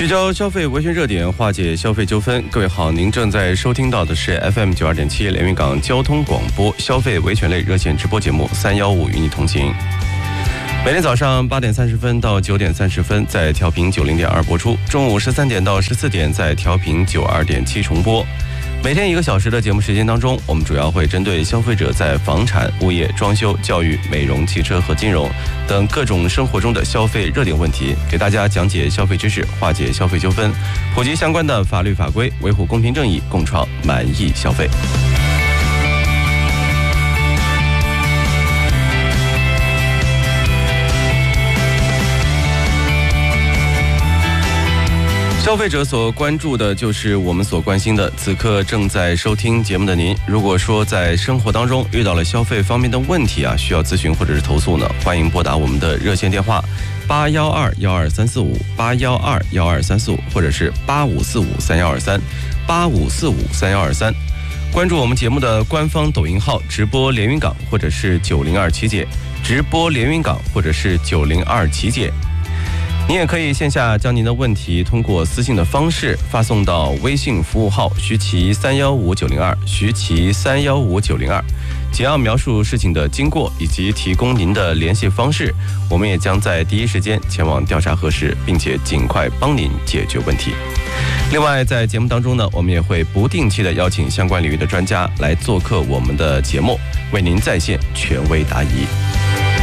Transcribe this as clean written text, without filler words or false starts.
聚焦消费维权热点，化解消费纠纷。各位好，您正在收听到的是 FM92.7 连云港交通广播消费维权类热线直播节目315与你同行。每天早上8点30分到9点30分在调频90.2播出，中午13点到14点在调频92.7重播。每天1个小时的节目时间当中，我们主要会针对消费者在房产、物业、装修、教育、美容、汽车和金融等各种生活中的消费热点问题，给大家讲解消费知识，化解消费纠纷，普及相关的法律法规，维护公平正义，共创满意消费。消费者所关注的就是我们所关心的。此刻正在收听节目的您，如果说在生活当中遇到了消费方面的问题需要咨询或者是投诉呢，欢迎拨打我们的热线电话812-12345，812-12345，或者是85453123，85453123。关注我们节目的官方抖音号直播连云港，或者是902七姐，直播连云港，或者是902七姐。您也可以线下将您的问题通过私信的方式发送到微信服务号徐奇315902，徐奇315902，简要描述事情的经过以及提供您的联系方式，我们也将在第一时间前往调查核实，并且尽快帮您解决问题。另外，在节目当中呢，我们也会不定期的邀请相关领域的专家来做客我们的节目，为您在线权威答疑。